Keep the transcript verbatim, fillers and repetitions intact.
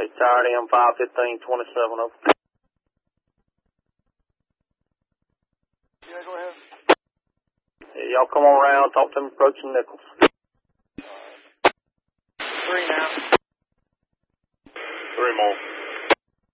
Hey, tired M five fifteen twenty-seven, over. Yeah, go ahead. Hey, y'all come on around, talk to them approaching Nichols. Three now. Three more.